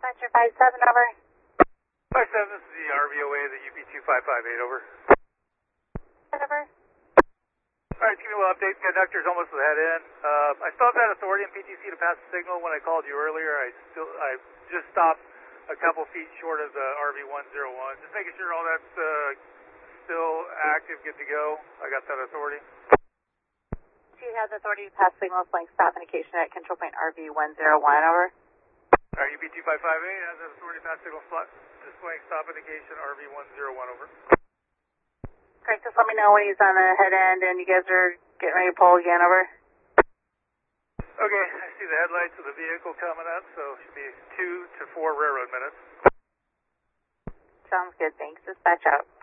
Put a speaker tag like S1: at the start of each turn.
S1: Roger, 57, over.
S2: 57, this is the RVOA, the UP2558, over.
S1: Over.
S2: Alright, give me a little update. Conductor's almost at the head end. I still have that authority in PTC to pass the signal. When I called you earlier, I just stopped a couple feet short of the RV101. Just making sure all that's still active, good to go. I got that authority.
S1: Do you have the authority to pass signal flank stop indication at control point RV101, over?
S2: Alright, UP2558 has that authority to pass signal displaying stop indication RV101, over.
S1: Great, just let me know when he's on the head end and you guys are getting ready to pull again, over.
S2: Okay, I see the headlights of the vehicle coming up, so it should be 2 to 4 railroad minutes.
S1: Sounds good, thanks. Dispatch out.